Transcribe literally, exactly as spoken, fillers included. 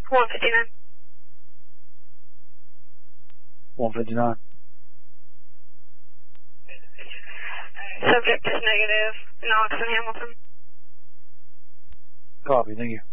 one fifty-nine. one fifty-nine. Subject is negative. Knox and Hamilton. Copy, thank you.